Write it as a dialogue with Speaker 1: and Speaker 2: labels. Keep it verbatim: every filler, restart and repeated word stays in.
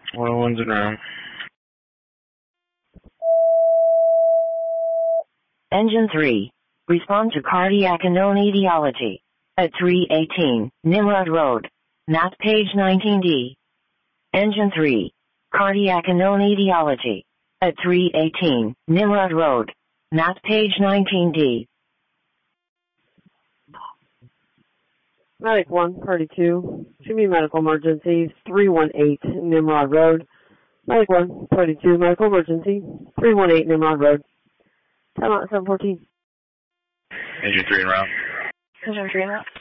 Speaker 1: one oh one's in round.
Speaker 2: Engine three. Respond to cardiac unknown etiology. At three eighteen, Nimrod Road. Not page nineteen D. Engine three. Cardiac unknown etiology. At three eighteen, Nimrod Road. Not page nineteen D.
Speaker 3: Medic one thirty-two. Should be medical emergency. three one eight Nimrod Road. Medic one thirty-two. Medical emergency. three one eight Nimrod Road. Time out seven fourteen.
Speaker 1: Engine three in route.
Speaker 4: Engine three in route.